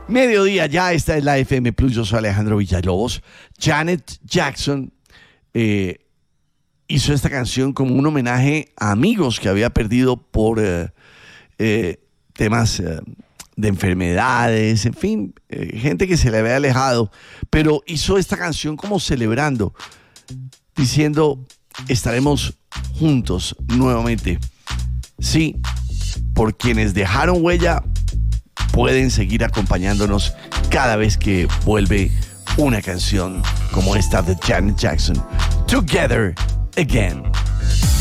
Mediodía ya, esta es la FM Plus, yo soy Alejandro Villalobos. Janet Jackson hizo esta canción como un homenaje a amigos que había perdido por temas de enfermedades, en fin, gente que se le había alejado, pero hizo esta canción como celebrando, diciendo, estaremos juntos nuevamente. Sí, por quienes dejaron huella, pueden seguir acompañándonos cada vez que vuelve una canción como esta de Janet Jackson. Together Again.